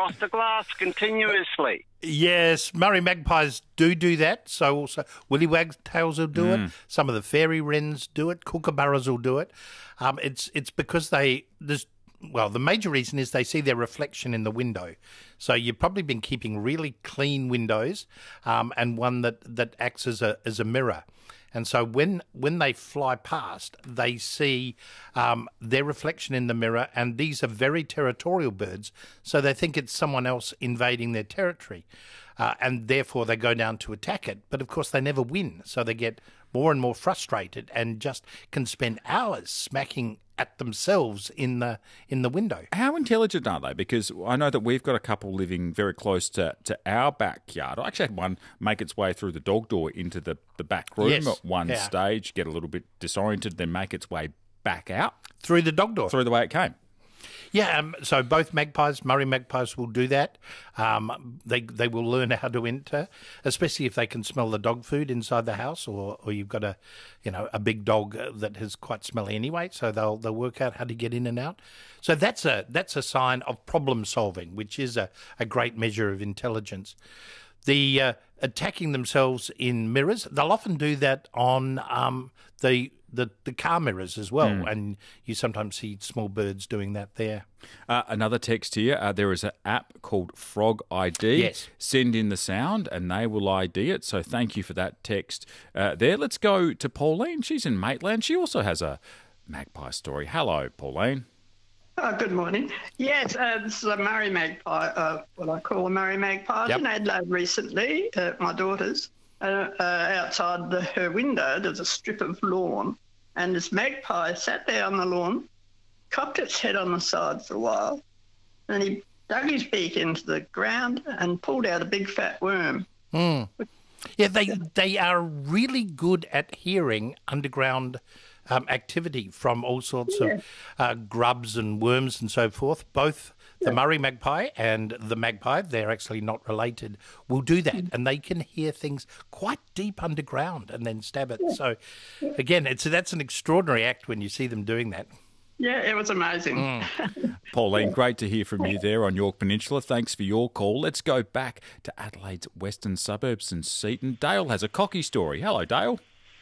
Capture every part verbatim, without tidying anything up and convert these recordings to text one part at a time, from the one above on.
across the glass continuously. Yes, Murray magpies do do that. So also willy wagtails will do mm. it. Some of the fairy wrens do it. Kookaburras will do it. Um, it's it's because they there's well the major reason is they see their reflection in the window. So you've probably been keeping really clean windows, um, and one that, that acts as a as a mirror. And so when when they fly past, they see um, their reflection in the mirror, and these are very territorial birds, so they think it's someone else invading their territory, uh, and therefore they go down to attack it. But of course they never win, so they get more and more frustrated and just can spend hours smacking at themselves in the in the window. How intelligent are they? Because I know that we've got a couple living very close to, to our backyard. I actually had one make its way through the dog door into the, the back room yes. at one yeah. stage, get a little bit disoriented, then make its way back out. Through the dog door? Through the way it came. Yeah, um, so both magpies, Murray magpies, will do that. Um, they they will learn how to enter, especially if they can smell the dog food inside the house, or, or you've got a, you know, a big dog that is quite smelly anyway. So they'll they'll work out how to get in and out. So that's a that's a sign of problem solving, which is a, a great measure of intelligence. The uh, attacking themselves in mirrors, they'll often do that on um, the. The, the car mirrors as well, mm. and you sometimes see small birds doing that there. Uh, another text here, uh, there is an app called Frog I D. Yes. Send in the sound and they will I D it, so thank you for that text uh, there. Let's go to Pauline. She's in Maitland. She also has a magpie story. Hello, Pauline. Oh, good morning. Yes, uh, this is a Murray magpie, uh, what I call a Murray magpie. Yep. In Adelaide recently, uh, my daughter's. Uh, uh, outside the, her window, there's a strip of lawn, and this magpie sat there on the lawn, cocked its head on the side for a while, and he dug his beak into the ground and pulled out a big fat worm. Mm. Yeah, they they are really good at hearing underground um, activity from all sorts yeah. of uh, grubs and worms and so forth. Both the Murray magpie and the magpie, they're actually not related, will do that, and they can hear things quite deep underground and then stab it. So, again, it's that's an extraordinary act when you see them doing that. Yeah, it was amazing. Mm. Pauline, great to hear from you there on Yorke Peninsula. Thanks for your call. Let's go back to Adelaide's western suburbs and Seaton. Dale has a cocky story. Hello, Dale.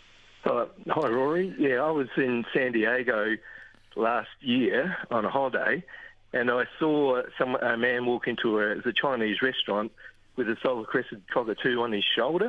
Uh, hi, Rory. Yeah, I was in San Diego last year on a holiday, and I saw some a man walk into a, a Chinese restaurant with a sulphur-crested cockatoo on his shoulder,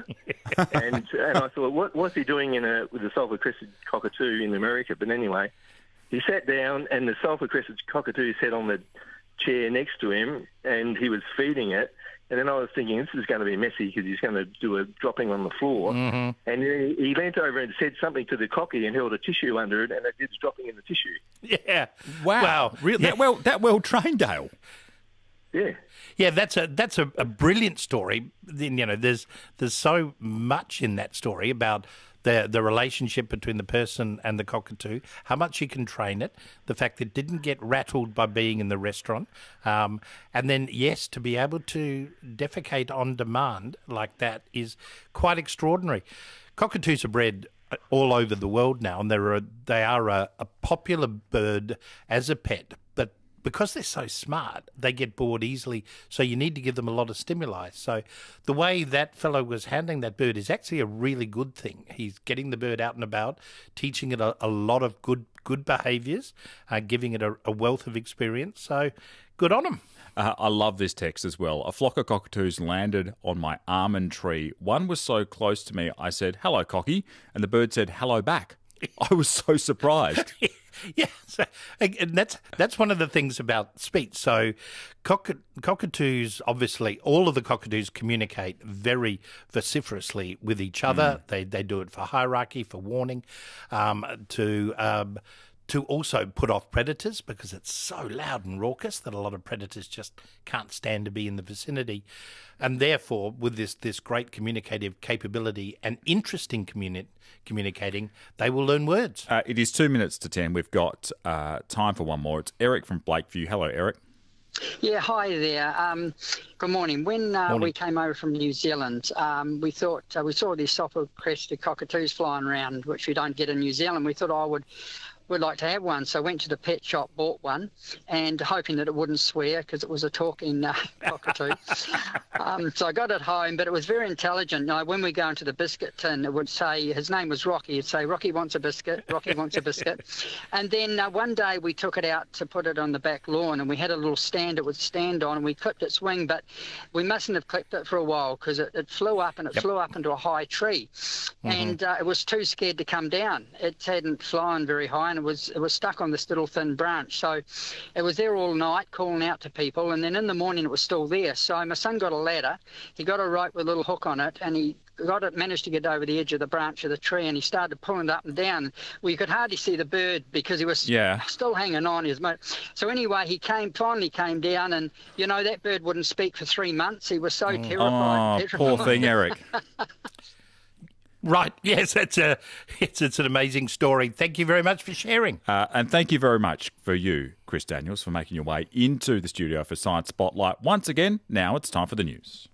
and and I thought, what what's he doing in a with a sulphur-crested cockatoo in America? But anyway, he sat down, and the sulphur-crested cockatoo sat on the chair next to him, and he was feeding it. And then I was thinking, this is going to be messy because he's going to do a dropping on the floor. Mm-hmm. And he, he leant over and said something to the cocky and held a tissue under it, and it did dropping in the tissue. Yeah. Wow. Wow. Really? Yeah. That well, that well trained, Dale. Yeah. Yeah, that's a that's a, a brilliant story. Then you know, there's there's so much in that story about the the relationship between the person and the cockatoo, how much you can train it, the fact that it didn't get rattled by being in the restaurant, um, and then yes, to be able to defecate on demand like that is quite extraordinary. Cockatoos are bred all over the world now, and they're a, they are a, a popular bird as a pet, but because they're so smart, they get bored easily, so you need to give them a lot of stimuli. So the way that fellow was handling that bird is actually a really good thing. He's getting the bird out and about, teaching it a, a lot of good good behaviours, uh, giving it a, a wealth of experience. So good on him. Uh, I love this text as well. A flock of cockatoos landed on my almond tree. One was so close to me, I said, "Hello, cocky," and the bird said, "Hello back." I was so surprised. Yeah, so, and that's that's one of the things about speech. So, cock- cockatoos, obviously, all of the cockatoos communicate very vociferously with each other. Mm. They they do it for hierarchy, for warning, um, to um, to also put off predators because it's so loud and raucous that a lot of predators just can't stand to be in the vicinity. And therefore, with this this great communicative capability and interest in communi- communicating, they will learn words. Uh, it is two minutes to ten. We've got uh, time for one more. It's Eric from Blakeview. Hello, Eric. Yeah, hi there. Um, good morning. When uh, Morning. we came over from New Zealand, um, we thought uh, we saw these sulphur-crested cockatoos flying around, which we don't get in New Zealand. We thought I would would like to have one. So I went to the pet shop, bought one, and hoping that it wouldn't swear because it was a talking uh, cockatoo. um, so I got it home, but it was very intelligent. Now, when we go into the biscuit tin, it would say, his name was Rocky. It'd say, Rocky wants a biscuit, Rocky wants a biscuit. And then uh, one day we took it out to put it on the back lawn, and we had a little stand it would stand on, and we clipped its wing, but we mustn't have clipped it for a while because it, it flew up, and it yep. flew up into a high tree. Mm-hmm. And uh, it was too scared to come down. It hadn't flown very high, and it was it was stuck on this little thin branch. So it was there all night calling out to people, and then in the morning it was still there. So my son got a ladder, he got a rope with a little hook on it, and he got it, managed to get over the edge of the branch of the tree, and he started pulling it up and down. Well, you could hardly see the bird because he was yeah. still hanging on his mate. So anyway, he came, finally came down, and, you know, that bird wouldn't speak for three months. He was so oh, terrified. Oh, terrified. Poor thing, Eric. Right, yes, that's a, it's, it's an amazing story. Thank you very much for sharing. Uh, and thank you very much for you, Chris Daniels, for making your way into the studio for Science Spotlight. Once again, now it's time for the news.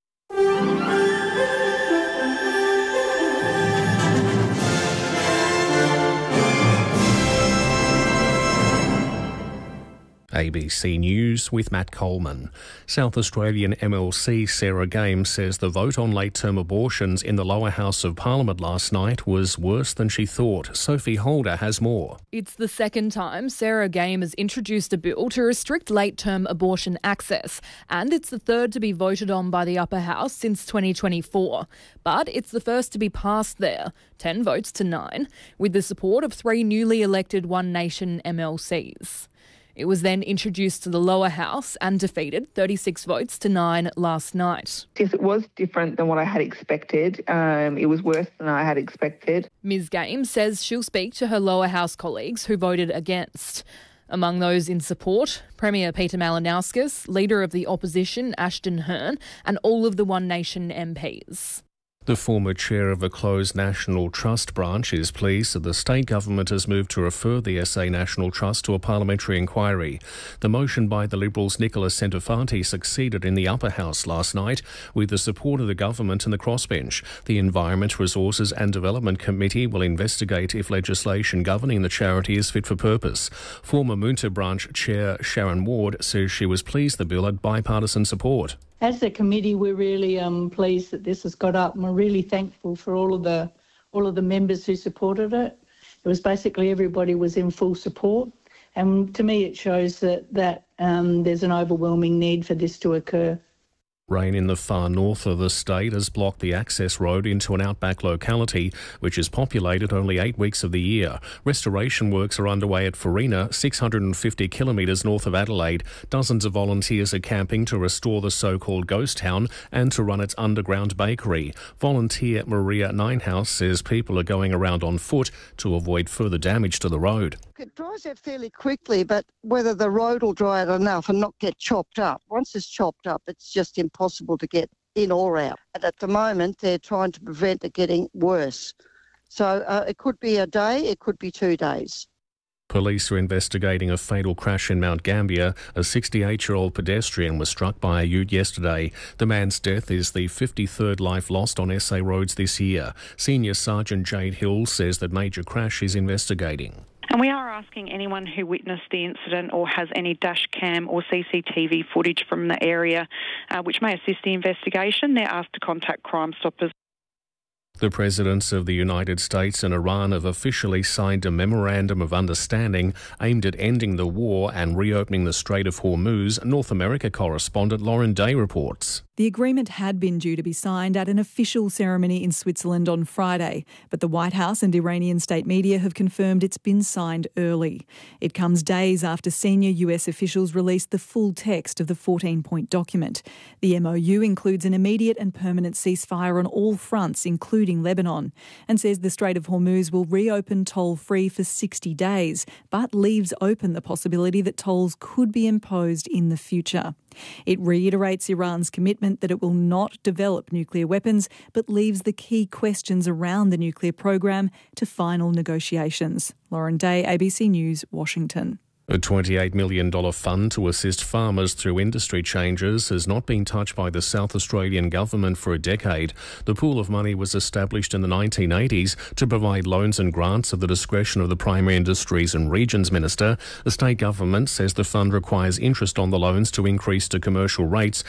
A B C News with Matt Coleman. South Australian M L C Sarah Game says the vote on late-term abortions in the lower house of Parliament last night was worse than she thought. Sophie Holder has more. It's the second time Sarah Game has introduced a bill to restrict late-term abortion access, and it's the third to be voted on by the upper house since twenty twenty-four. But it's the first to be passed there, ten votes to nine, with the support of three newly elected One Nation M L Cs. It was then introduced to the lower house and defeated thirty-six votes to nine last night. Yes, it was different than what I had expected. Um, it was worse than I had expected. Miz Game says she'll speak to her lower house colleagues who voted against. Among those in support, Premier Peter Malinauskas, Leader of the Opposition Ashton Hearn, and all of the One Nation M Ps. The former chair of a closed National Trust branch is pleased that the state government has moved to refer the S A National Trust to a parliamentary inquiry. The motion by the Liberals' Nicola Centofanti succeeded in the upper house last night with the support of the government and the crossbench. The Environment, Resources and Development Committee will investigate if legislation governing the charity is fit for purpose. Former Moonta branch chair Sharon Ward says she was pleased the bill had bipartisan support. As a committee, we're really um, pleased that this has got up, and we're really thankful for all of the all of the members who supported it. It was basically everybody was in full support, and to me, it shows that that um, there's an overwhelming need for this to occur. Rain in the far north of the state has blocked the access road into an outback locality, which is populated only eight weeks of the year. Restoration works are underway at Farina, six hundred fifty kilometres north of Adelaide. Dozens of volunteers are camping to restore the so-called ghost town and to run its underground bakery. Volunteer Maria Ninehouse says people are going around on foot to avoid further damage to the road. It dries out fairly quickly, but whether the road will dry out enough and not get chopped up. Once it's chopped up, it's just impossible to get in or out. And at the moment, they're trying to prevent it getting worse. So uh, it could be a day, it could be two days. Police are investigating a fatal crash in Mount Gambier. A sixty-eight-year-old pedestrian was struck by a ute yesterday. The man's death is the fifty-third life lost on S A roads this year. Senior Sergeant Jade Hill says that Major Crash is investigating. And we are asking anyone who witnessed the incident or has any dash cam or C C T V footage from the area uh, which may assist the investigation, they're asked to contact Crime Stoppers. The presidents of the United States and Iran have officially signed a memorandum of understanding aimed at ending the war and reopening the Strait of Hormuz. North America correspondent Lauren Day reports. The agreement had been due to be signed at an official ceremony in Switzerland on Friday, but the White House and Iranian state media have confirmed it's been signed early. It comes days after senior U S officials released the full text of the fourteen-point document. The M O U includes an immediate and permanent ceasefire on all fronts, including Lebanon, and says the Strait of Hormuz will reopen toll-free for sixty days, but leaves open the possibility that tolls could be imposed in the future. It reiterates Iran's commitment that it will not develop nuclear weapons, but leaves the key questions around the nuclear program to final negotiations. Lauren Day, A B C News, Washington. A twenty-eight million dollars fund to assist farmers through industry changes has not been touched by the South Australian government for a decade. The pool of money was established in the nineteen eighties to provide loans and grants at the discretion of the Primary Industries and Regions Minister. The state government says the fund requires interest on the loans to increase to commercial rates